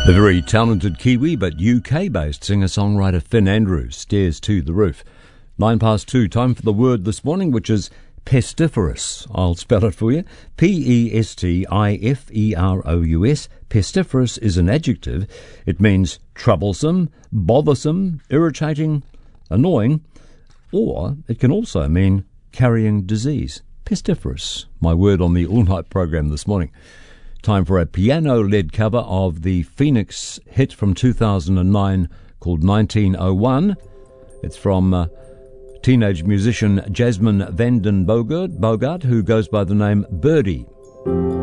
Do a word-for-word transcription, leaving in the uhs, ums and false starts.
The very talented Kiwi but U K-based singer-songwriter Finn Andrews stares to the roof. Nine past two, time for the word this morning, which is pestiferous. I'll spell it for you. P E S T I F E R O U S. Pestiferous is an adjective. It means troublesome, bothersome, irritating, annoying, or it can also mean carrying disease. Pestiferous, my word on the all-night program this morning. Time for a piano-led cover of the Phoenix hit from two thousand nine called nineteen oh one. It's from uh, teenage musician Jasmine Vanden Bogart, Bogart, who goes by the name Birdie.